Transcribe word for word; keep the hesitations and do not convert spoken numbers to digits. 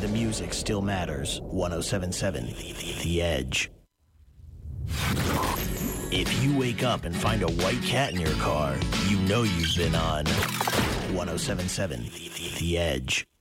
the music still matters. one oh seven point seven The Edge. If you wake up and find a white cat in your car, you know you've been on one oh seven point seven The Edge.